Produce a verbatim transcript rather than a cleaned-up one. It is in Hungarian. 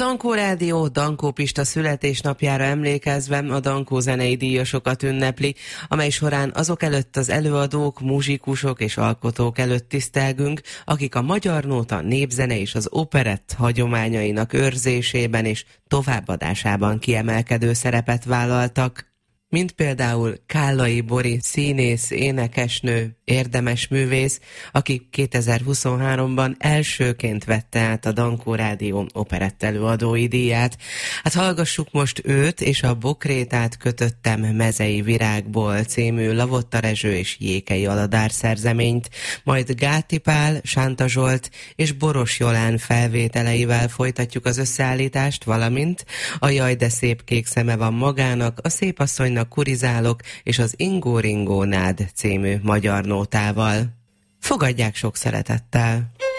Dankó Rádió Dankó Pista születésnapjára emlékezve a Dankó zenei díjasokat ünnepli, amely során azok előtt az előadók, muzsikusok és alkotók előtt tisztelgünk, akik a magyar nóta, népzene és az operett hagyományainak őrzésében és továbbadásában kiemelkedő szerepet vállaltak, mint például Kállai Bori színész, énekesnő, érdemes művész, aki kétezer-huszonháromban elsőként vette át a Dankó Rádió operett előadói díját. Hát hallgassuk most őt és a Bokrétát kötöttem mezei virágból című Lavotta Rezső és Jékei Aladár szerzeményt, majd Gáti Pál, Sánta Zsolt és Boros Jolán felvételeivel folytatjuk az összeállítást, valamint a Jaj, de szép kék szeme van magának, a Szépasszonynak kurizálok és az Ingó Ringó nád című magyar nótával. Fogadják sok szeretettel!